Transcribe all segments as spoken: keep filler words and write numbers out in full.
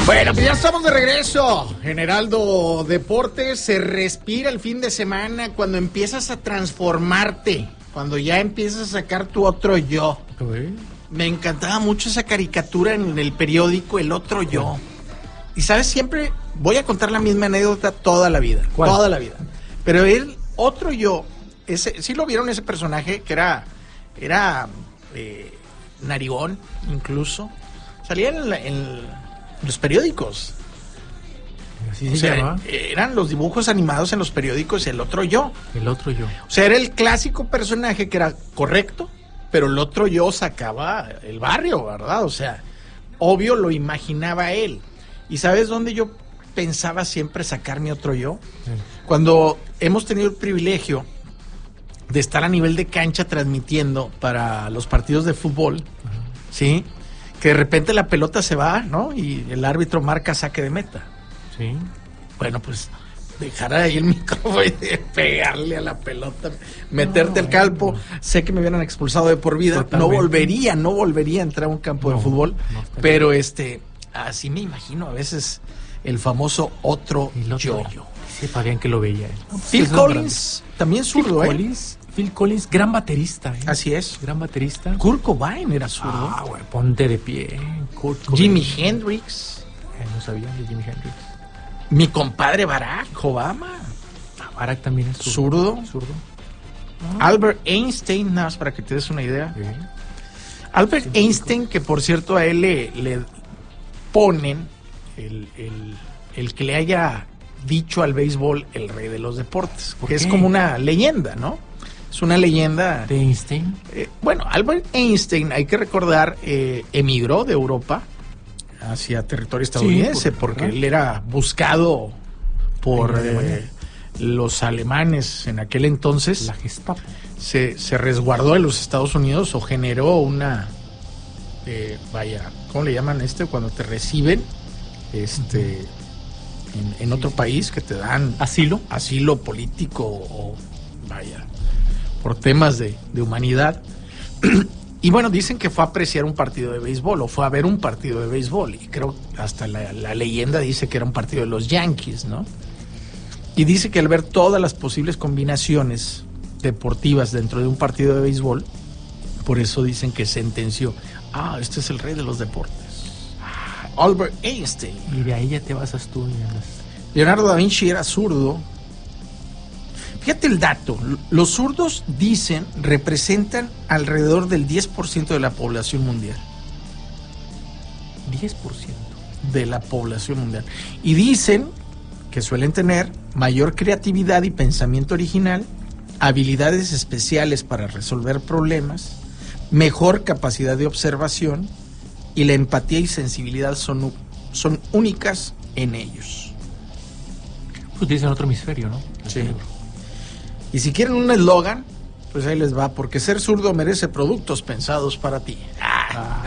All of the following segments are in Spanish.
Bueno, pues ya estamos de regreso. En Heraldo Deportes se respira el fin de semana cuando empiezas a transformarte, cuando ya empiezas a sacar tu otro yo. ¿Sí? Me encantaba mucho esa caricatura en el periódico, El Otro Yo. Y sabes, siempre voy a contar la misma anécdota toda la vida. ¿Cuál? Toda la vida. Pero el Otro Yo, ese, ¿sí lo vieron ese personaje que era, era eh, narigón incluso? Salía en, la, en los periódicos. ¿Así O se sea, llama? eran los dibujos animados en los periódicos, El Otro Yo. El Otro Yo. O sea, era el clásico personaje que era correcto, pero el otro yo sacaba el barrio, ¿verdad? O sea, obvio lo imaginaba él. ¿Y sabes dónde yo pensaba siempre sacar mi otro yo? Sí. Cuando hemos tenido el privilegio de estar a nivel de cancha transmitiendo para los partidos de fútbol, uh-huh. ¿sí? Que de repente la pelota se va, ¿no? Y el árbitro marca saque de meta. Sí. Bueno, pues dejar ahí el micrófono y de pegarle a la pelota, meterte no, al campo. No. Sé que me hubieran expulsado de por vida. Totalmente. No volvería, no volvería a entrar a un campo no, de fútbol. No, pero bien. este, así me imagino a veces el famoso otro, el otro yo. yo. Sí, sabían que lo veía. No, pues Phil Collins, grande. También zurdo, Phil ¿eh? Collins, Phil Collins, gran baterista. ¿eh? Así es. Gran baterista. Kurt Cobain era zurdo. Ah, güey, ponte de pie. Kurt Jimi Hendrix. Eh, no sabía de Jimi Hendrix. Mi compadre Barack Obama. Ah, Barack también es zurdo. Zurdo. zurdo. Ah. Albert Einstein, nada más para que te des una idea. Sí. Albert sí, Einstein, que por cierto a él le, le ponen el, el, el que le haya dicho al béisbol el rey de los deportes, que qué? Es como una leyenda, ¿no? Es una leyenda. ¿De Einstein? Eh, bueno, Albert Einstein, hay que recordar, eh, emigró de Europa hacia territorio estadounidense, sí, por, porque ¿verdad? Él era buscado por eh, los alemanes en aquel entonces. La Gestapo. Se, se resguardó en los Estados Unidos o generó una, eh, vaya, ¿cómo le llaman este? Cuando te reciben este uh-huh. en, en otro país, que te dan asilo, asilo político o, vaya, por temas de, de humanidad. Y bueno, dicen que fue a apreciar un partido de béisbol o fue a ver un partido de béisbol, y creo hasta la, la leyenda dice que era un partido de los Yankees, ¿no? Y dice que al ver todas las posibles combinaciones deportivas dentro de un partido de béisbol, por eso dicen que sentenció, ah, este es el rey de los deportes, ah, Albert Einstein. Y de ahí ya te vas a estudiar. Leonardo da Vinci era zurdo. Fíjate el dato, los zurdos, dicen, representan alrededor del diez por ciento de la población mundial. diez por ciento de la población mundial. Y dicen que suelen tener mayor creatividad y pensamiento original, habilidades especiales para resolver problemas, mejor capacidad de observación, y la empatía y sensibilidad son, son únicas en ellos. Pues dicen otro hemisferio, ¿no? El sí. cerebro. Y si quieren un eslogan, pues ahí les va, porque ser zurdo merece productos pensados para ti. Ah.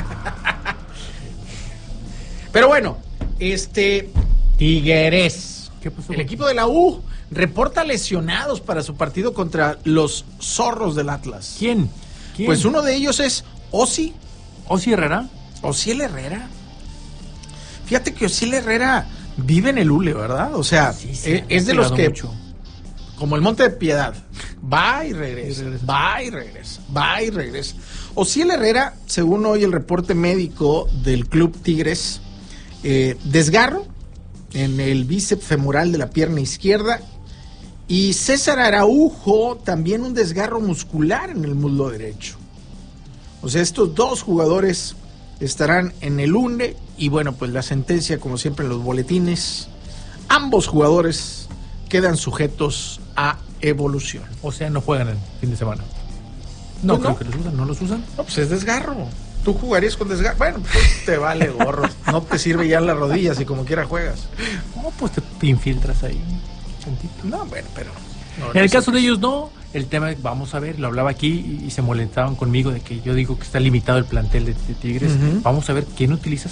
Pero bueno, este Tigres, ¿qué pasó? El equipo de la U reporta lesionados para su partido contra los Zorros del Atlas. ¿Quién? ¿Quién? Pues uno de ellos es Osi. ¿Osi Herrera? Osiel Herrera. Fíjate que Osiel Herrera vive en el Ule, ¿verdad? O sea, sí, sí, es, es de los que... Mucho. Como el Monte de Piedad, va y regresa, va y regresa, va y regresa. Osiel Herrera, según hoy el reporte médico del Club Tigres, eh, desgarro en el bíceps femoral de la pierna izquierda, y César Araujo, también un desgarro muscular en el muslo derecho. O sea, estos dos jugadores estarán en el U N E, y bueno, pues la sentencia, como siempre en los boletines, ambos jugadores quedan sujetos a evolución. O sea, no juegan el fin de semana. No, pues creo no. que los usan, ¿no los usan? No, pues es desgarro. Tú jugarías con desgarro. Bueno, pues te vale gorro. No te sirve ya las rodillas y como quiera juegas. No, pues te infiltras ahí. No, bueno, pero... No, en el no caso de ellos no. El tema, vamos a ver, lo hablaba aquí y, y se molestaban conmigo de que yo digo que está limitado el plantel de, de Tigres. Uh-huh. Vamos a ver quién utiliza